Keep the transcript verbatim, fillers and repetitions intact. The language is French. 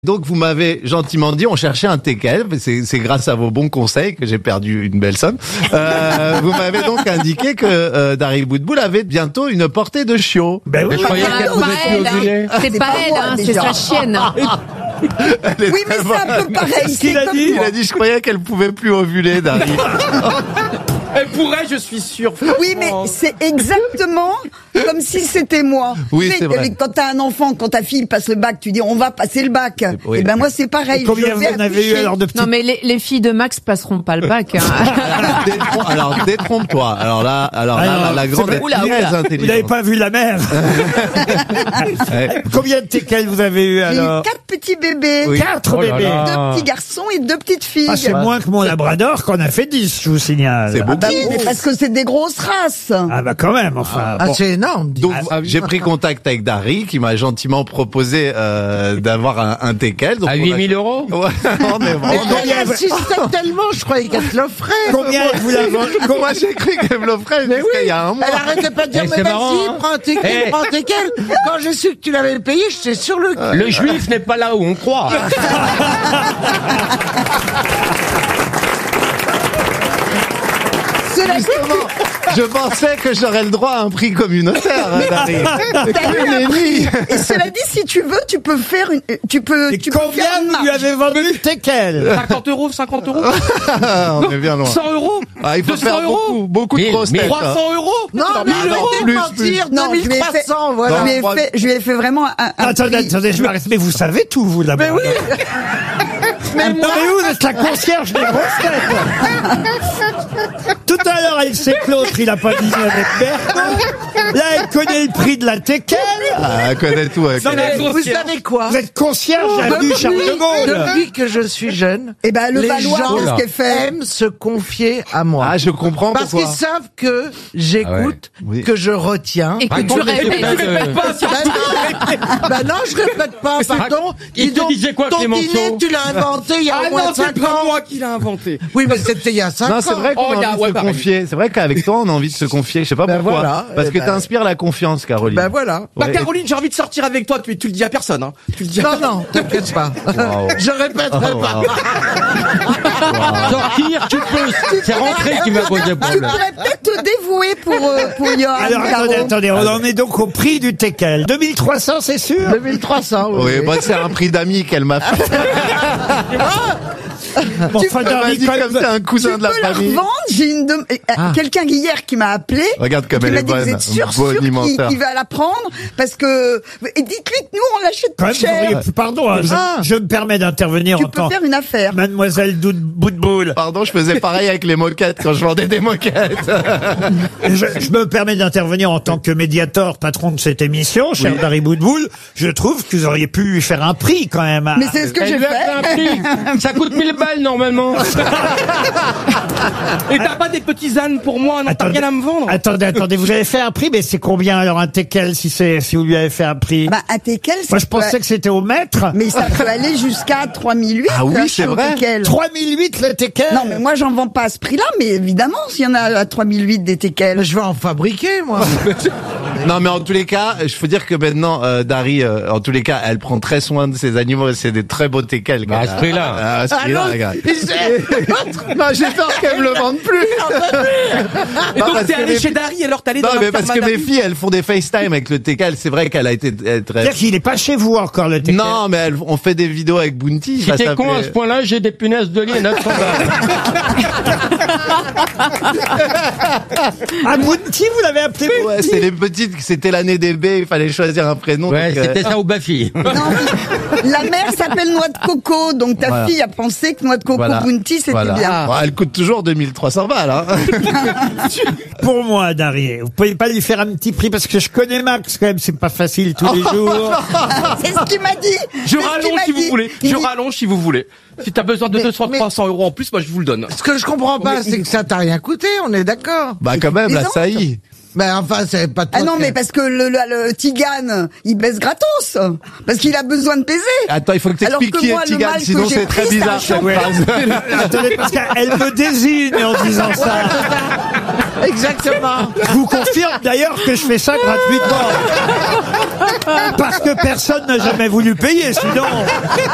Donc vous m'avez gentiment dit, on cherchait un teckel, c'est, c'est grâce à vos bons conseils que j'ai perdu une belle somme. Euh, vous m'avez donc indiqué que euh, Dari Boudboul avait bientôt une portée de chiot. Ben oui, je croyais qu'elle pouvait plus ovuler. C'est pas elle, hein, c'est sa chienne. Elle Oui, mais très c'est un bonne. peu pareil. Qu'est-ce qu'il c'est a comme dit Il a dit, je croyais qu'elle pouvait plus ovuler, Dari. Elle pourrait, je suis sûr. Oui, mais c'est exactement comme si c'était moi. Oui, Tu sais, c'est vrai. Quand t'as un enfant, quand ta fille passe le bac, tu dis on va passer le bac. Oui. Et ben moi c'est pareil. Combien je vous vais en avez eu afficher. alors de petites... Non mais les, les filles de Max passeront pas le bac. Hein. Détrom- alors détrompe-toi. Alors là, alors là, Alors, la, la c'est grande vrai. est Oula, très oula. intelligente. Vous n'avez pas vu la mère. Ouais. Combien de teckels vous avez eu J'ai eu alors? quatre petits bébés, Oui. Quatre Oh là bébés. là. deux petits garçons et deux petites filles. Ah, c'est moins que mon labrador qu'on a fait dix, je vous signale. C'est beaucoup. Bah oui, mais parce que c'est des grosses races. Ah bah quand même, enfin. Ah, bon. c'est énorme. dis. Donc Ah, oui. j'ai pris contact avec Dari qui m'a gentiment proposé euh, d'avoir un, un teckel. Donc À on a- huit mille euros Ouais, non, mais Mais vraiment. elle insistait tellement, je croyais qu'elle te l'offrait. Combien vous l'avez vendu? Moi j'ai cru qu'elle me l'offrait jusqu'à il y a un mois. Elle arrêtait pas de dire, Eh, mais c'est vas-y, marrant, hein. prends un teckel, Eh. prends un teckel. Quand j'ai su que tu l'avais payé, j'étais sur le cul. Le juif n'est pas là où on croit. Cela dit, Justement, je pensais que j'aurais le droit à un prix communautaire, hein, Dari. t'as eu un prix. Et cela dit, si tu veux, tu peux faire une, tu peux, Et tu peux combien faire une vous lui marge. avez vendu le teckel? cinquante euros, cinquante euros, On est bien loin. cent euros, Ah, il faut deux cents faire euros, beaucoup, beaucoup de mille, grosses têtes. trois cents euros. Non, Non, mais non, arrêtez de plus, mentir, Non, je lui ai deux mille trois cents, fait- voilà. Je lui ai moi- fait, je lui ai fait vraiment un, un Attendez, prix. attendez, je m'arrête. Mais vous savez tout, vous, là-bas. Mais oui. Mais non, mais vous êtes la concierge des grosses têtes. Tout à l'heure, elle sait que l'autre, il a pas dîné avec Bertrand. Là, elle connaît le prix de la teckel. Ah, elle connaît tout. elle Non, connaît. mais Vous savez quoi? Vous êtes concierge avenue Charles de Gaulle. Depuis que je suis jeune, Eh ben, le les Valois, gens qu'est-ce qu'elle fait? aiment se confier à moi. Ah, je comprends Parce pourquoi. qu'ils savent que j'écoute, Ah ouais. Oui. que je retiens. Et que tu Raconte les répètes. secrets de- Bah non, bah non, je répète pas, pardon. Il Dis te donc, disait quoi, ton Clémenceau dîner, tu l'as inventé il y a Ah au moins non, c'est cinq pas ans. moi qui l'a inventé. Oui, mais c'était il y a cinq ans. Non, c'est vrai qu'on Oh, a y a- envie de ouais, se pareil. confier. C'est vrai qu'avec toi, on a envie de se confier. Je sais pas Ben pourquoi. voilà. Parce Eh que ben- t'inspires la confiance, Caroline. Ben voilà. Bah Ouais. Caroline, j'ai envie de sortir avec toi, tu, tu le dis à personne, hein. Tu le dis à Non, personne. non, t'inquiète pas. Wow. Je répéterai Oh, pas. wow. Sortir, tu peux. C'est rentrer qui m'a posé Tu problème. pourrais peut-être te dévouer pour, euh, pour Johan. Alors, Caro. attendez, attendez, on en est donc au prix du teckel. deux mille trois cents, c'est sûr? deux mille trois cents, oui. Oui, moi, c'est un prix d'amis qu'elle m'a fait. Bon, enfin, Elle m'a Dari, dit quand comme même- c'est un cousin Tu de la peux la famille. revendre. J'ai une dem- euh, Ah. quelqu'un hier qui m'a appelé. Regarde comme qui elle m'a est dit, bonne. vous êtes sûr, Un sûr qu'il bonimenteur. qu'il va la prendre parce que et dites-lui que nous on l'achète Quand plus même, vous cher. auriez pu- pardon, hein, je, Ah. je me permets d'intervenir Tu en peux tant faire une affaire. Mademoiselle Doud- Boudboul. Pardon, je faisais pareil avec les moquettes quand je vendais des moquettes. Je, je me permets d'intervenir en tant que médiateur, patron de cette émission, cher Dari Boudboul. Je trouve que vous auriez pu lui faire un prix quand même. à- Mais c'est ce que Elle j'ai lui a fait. fait un prix. Ça coûte mille balles normalement. Et t'as pas des petits ânes pour moi, non, t'as Attendez. rien à me vendre. Attendez, attendez, vous avez fait un prix, mais c'est combien alors un teckel si c'est si vous lui avez fait un prix? Bah, un teckel, ça Moi je peut- pensais que c'était au mètre. mais ça peut aller jusqu'à trois mille huit. Ah oui, là, c'est au vrai. teckel. trois mille huit le teckel. Non, mais moi, j'en vends pas à ce prix-là, mais évidemment, s'il y en a à trois mille huit des teckels. Je vais en fabriquer, moi. Non, mais en tous les cas, je peux dire que maintenant, euh, Dari, euh, en tous les cas, elle prend très soin de ses animaux. C'est des très beaux teckels. Bah, à ce prix-là. Ah, à ce prix-là, non, regarde. il sait. Non, j'ai peur qu'elle me le vende plus. Et Non, donc parce t'es que allé les- chez Dari, alors t'es allé Non, dans la mais parce ferme que à mes Dari. filles, elles font des FaceTime avec le teckel. C'est vrai qu'elle a été euh, très... C'est-à-dire qu'il n'est pas chez vous encore le teckel. Non, mais elles, on fait des vidéos avec Bounty. Si ça t'es s'appelait- con à ce point-là, j'ai des punaises de lit à neuf cents balles. Ah, Bounty, vous l'avez appelé Ouais, Bounty? c'est les petites, c'était l'année des bébés, il fallait choisir un prénom. Ouais, donc, euh, c'était ça ou Bafi. Non, la mère s'appelle Noix de Coco, donc ta Voilà. fille a pensé que Noix de Coco voilà. Bounty, c'était Voilà. bien. Bon, elle coûte toujours deux mille trois cents balles. Hein. Pour moi, Dari, vous pouvez pas lui faire un petit prix parce que je connais Max quand même, c'est pas facile tous les jours. C'est ce qu'il m'a dit. Je C'est ce qu'il rallonge m'a si vous dit. voulez. Il Je dit- rallonge si vous voulez. Si t'as besoin de Mais- deux cents, mais- trois cents euros en plus, moi je vous le donne. Ce que je comprends pas, c'est que ça t'a rien coûté, on est d'accord. Bah quand même, la Disons- saillie. Ben enfin, c'est pas toi Ah non, qui- mais parce que le, le, le Tigane, il baisse gratos. Parce qu'il a besoin de peser. Attends, il faut que Alors t'expliques que qui moi, est le Tigane, mal que sinon j'ai c'est très pris, c'est un bizarre cette champion. phrase. Attendez, parce qu'elle me désigne en disant ça. Exactement. Je vous confirme d'ailleurs que je fais ça gratuitement. Parce que personne n'a jamais voulu payer, sinon.